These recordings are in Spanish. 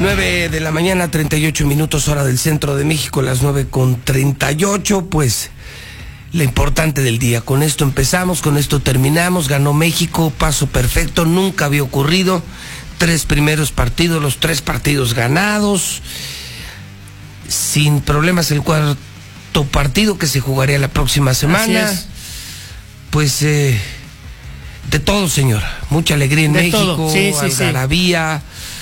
9 de la mañana, 38 minutos, hora del centro de México, las 9:38, pues lo importante del día. Con esto empezamos, con esto terminamos. Ganó México, paso perfecto, nunca había ocurrido. 3 primeros partidos, los 3 partidos ganados. Sin problemas el cuarto partido que se jugaría la próxima semana. Pues de todo, señor. Mucha alegría en México, algarabía.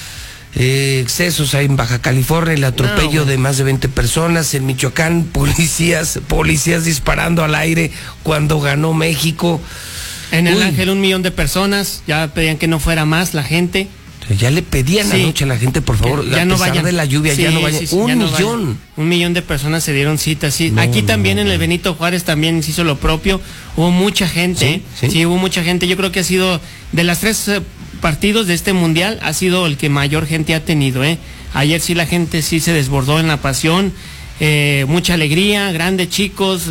Excesos ahí en Baja California, el atropello de más de 20 personas. En Michoacán, policías disparando al aire cuando ganó México. En el Ángel 1 millón de personas, ya pedían que no fuera más la gente. Ya le pedían anoche a la gente, por favor, ya a no pesar vayan. de la lluvia, ya no vayan. Un millón. 1 millón de personas se dieron cita, sí. No, aquí también en el Benito Juárez también se hizo lo propio. Hubo mucha gente, sí, hubo mucha gente. Yo creo que ha sido, de las 3 partidos de este mundial, ha sido el que mayor gente ha tenido, Ayer sí la gente sí se desbordó en la pasión, mucha alegría, grandes, chicos,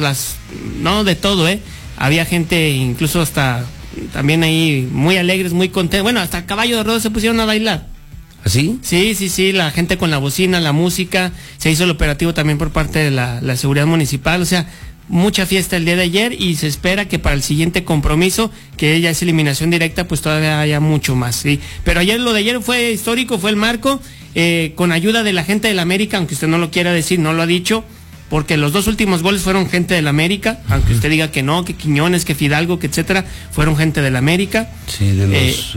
de todo, Había gente incluso hasta también ahí muy alegres, muy contentos. Bueno, hasta a caballo de rodeo se pusieron a bailar. ¿Así? Sí, la gente con la bocina, la música. Se hizo el operativo también por parte de la seguridad municipal. O sea, mucha fiesta el día de ayer, y se espera que para el siguiente compromiso, que ya es eliminación directa, pues todavía haya mucho más, ¿sí? Pero ayer, lo de ayer fue histórico, fue el marco, con ayuda de la gente del América, aunque usted no lo quiera decir, no lo ha dicho, porque los 2 últimos goles fueron gente del América, aunque usted diga que no, que Quiñones, que Fidalgo, que etcétera, fueron gente del América. Sí, de los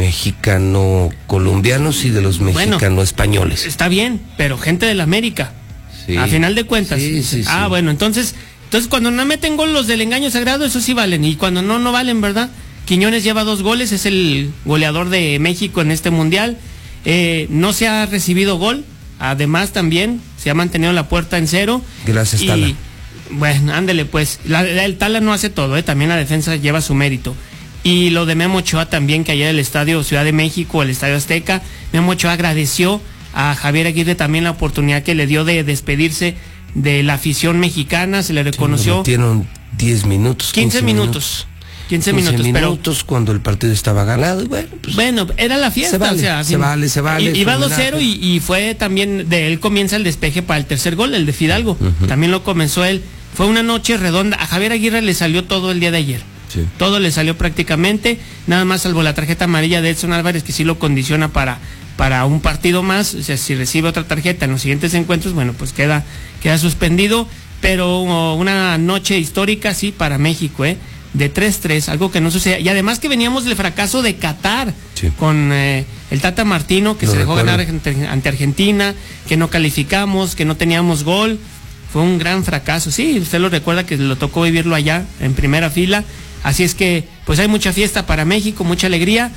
mexicano-colombianos y de los mexicano-españoles. Está bien, pero gente del América, a final de cuentas. Sí. Bueno, entonces cuando no meten gol los del engaño sagrado, eso sí valen, y cuando no valen, ¿verdad? Quiñones lleva 2 goles, es el goleador de México en este mundial. No se ha recibido gol. Además también se ha mantenido la puerta en 0. Gracias, Tala. Bueno, ándele pues. El Tala no hace todo, también la defensa lleva su mérito. Y lo de Memo Ochoa también, que ayer el Estadio Ciudad de México, el Estadio Azteca, Memo Ochoa agradeció a Javier Aguirre también la oportunidad que le dio de despedirse de la afición mexicana. Se le reconoció. Metieron 10 minutos. 15 minutos. 15 minutos, cuando el partido estaba ganado. Bueno, era la fiesta. Se vale. Iba 2-0 y fue también, de él comienza el despeje para el tercer gol, el de Fidalgo. También lo comenzó él. Fue una noche redonda. A Javier Aguirre le salió todo el día de ayer. Sí. Todo le salió prácticamente, nada más salvo la tarjeta amarilla de Edson Álvarez, que sí lo condiciona para un partido más. O sea, si recibe otra tarjeta en los siguientes encuentros, bueno, pues queda suspendido. Pero una noche histórica, sí, para México, de 3-3, algo que no sucede. Y además que veníamos del fracaso de Qatar, con el Tata Martino, que se dejó ganar ante Argentina, que no calificamos, que no teníamos gol. Fue un gran fracaso. Sí, usted lo recuerda, que lo tocó vivirlo allá en primera fila. Así es que pues hay mucha fiesta para México, mucha alegría,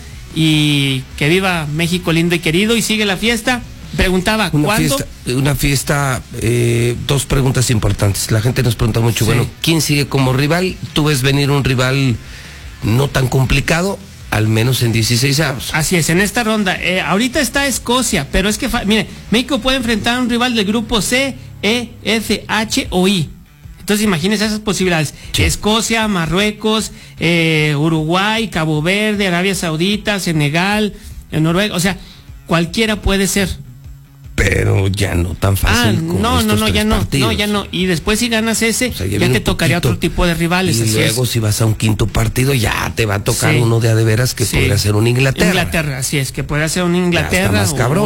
y que viva México lindo y querido. Y sigue la fiesta. Preguntaba, ¿cuándo? Una fiesta, 2 preguntas importantes. La gente nos pregunta mucho, ¿quién sigue como rival? ¿Tú ves venir un rival no tan complicado, al menos en 16avos? Así es, en esta ronda. Ahorita está Escocia, pero es que, mire, México puede enfrentar a un rival del grupo C, E, F, H o I. Entonces imagínense esas posibilidades. Sí. Escocia, Marruecos, Uruguay, Cabo Verde, Arabia Saudita, Senegal, Noruega. O sea, cualquiera puede ser. Pero ya no tan fácil. Ya no. Y después, si ganas ese, ya te tocaría otro tipo de rivales. Y luego, si vas a un 5.º partido, ya te va a tocar uno de veras que podría ser un Inglaterra. Así es, que podría ser un Inglaterra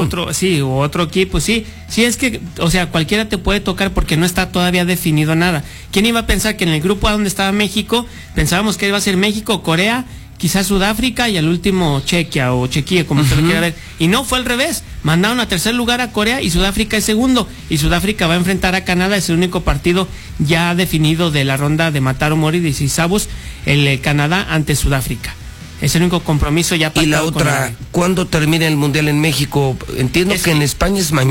o otro equipo, sí. Sí, es que, o sea, cualquiera te puede tocar, porque no está todavía definido nada. ¿Quién iba a pensar que en el grupo A donde estaba México, pensábamos que iba a ser México, Corea, quizás Sudáfrica y al último Chequia o Chequia, como se lo quiera ver? Y no, fue al revés. Mandaron a tercer lugar a Corea y Sudáfrica es segundo. Y Sudáfrica va a enfrentar a Canadá. Es el único partido ya definido de la ronda de matar o morir, 16avos, el Canadá ante Sudáfrica. Es el único compromiso ya pactado. Y la otra, ¿cuándo termina el Mundial en México? Entiendo que en España es mañana.